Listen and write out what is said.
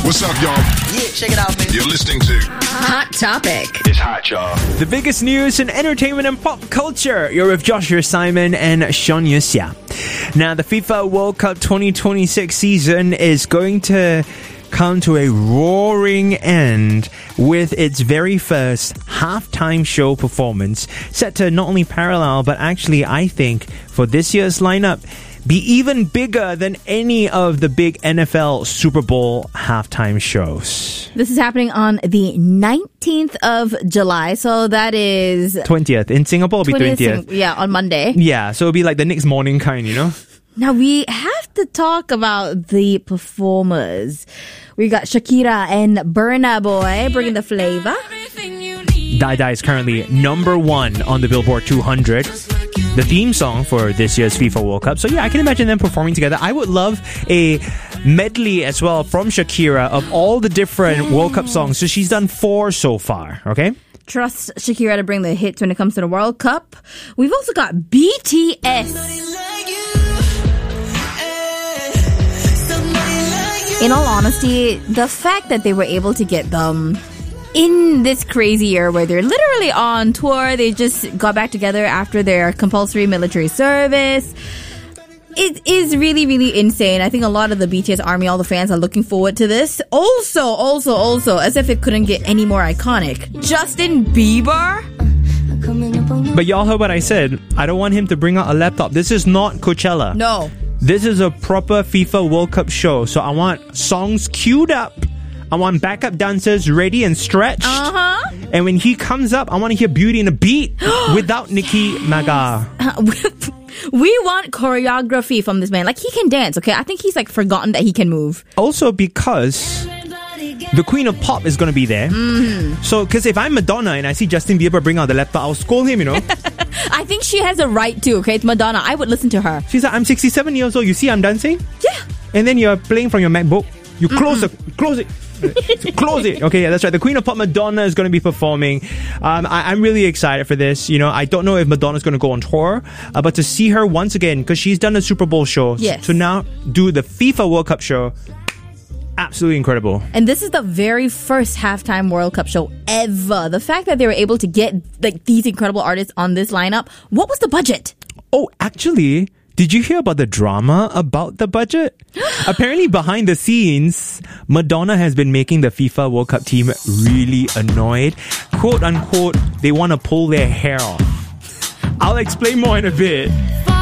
What's up, y'all? Yeah, check it out, man. You're listening to Hot Topic. It's Hot, y'all. The biggest news in entertainment and pop culture. You're with Joshua Simon and Sean Yusia. Now, the FIFA World Cup 2026 season is going to come to a roaring end with its very first halftime show performance, set to not only parallel, but actually, I think, for this year's lineup, be even bigger than any of the big NFL Super Bowl halftime shows. This is happening on the 19th of July, so that is 20th. In Singapore, it'll be 20th. Yeah, on Monday. Yeah, so it'll be like the next morning kind, you know? Now, we have to talk about the performers. We got Shakira and Burna Boy bringing the flavor. Die Die is currently number 1 on the Billboard 200. The theme song for this year's FIFA World Cup. So yeah, I can imagine them performing together. I would love a medley as well from Shakira of all the different World Cup songs. So she's done 4 so far, okay? Trust Shakira to bring the hits when it comes to the World Cup. We've also got BTS. In all honesty, the fact that they were able to get them in this crazy year where they're literally on tour, they just got back together after their compulsory military service. It is really, really insane. I think a lot of the BTS army, all the fans are looking forward to this. Also, as if it couldn't get any more iconic, Justin Bieber. But y'all heard what I said. I don't want him to bring out a laptop. This is not Coachella. No. This is a proper FIFA World Cup show. So I want songs queued up. I want backup dancers ready and stretched. And when he comes up, I want to hear Beauty and the Beat without Nicki Minaj. We want choreography from this man. Like, he can dance, okay? I think he's like forgotten that he can move. Also because the Queen of Pop is going to be there. So, because if I'm Madonna and I see Justin Bieber bring out the laptop, I'll scold him, you know. I think she has a right to, okay? It's Madonna. I would listen to her. She's like, I'm 67 years old. You see I'm dancing? Yeah. And then you're playing from your MacBook. You close it. Close it. Okay, yeah, that's right. The Queen of Pop, Madonna, is going to be performing. I'm really excited for this. You know, I don't know if Madonna's going to go on tour, but to see her once again, because she's done a Super Bowl show, yes, to now do the FIFA World Cup show, absolutely incredible. And this is the very first halftime World Cup show ever. The fact that they were able to get like these incredible artists on this lineup. What was the budget? Oh, actually, did you hear about the drama about the budget? Apparently, behind the scenes, Madonna has been making the FIFA World Cup team really annoyed. Quote unquote, they want to pull their hair off. I'll explain more in a bit.